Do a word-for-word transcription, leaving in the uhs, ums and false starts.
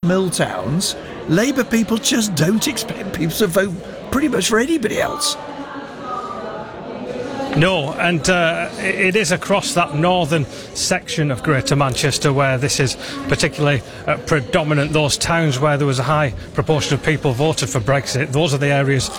mill towns, Labour people just don't expect people to vote pretty much for anybody else. No, and uh, it is across that northern section of Greater Manchester where this is particularly uh, predominant. Those towns where there was a high proportion of people voted for Brexit, those are the areas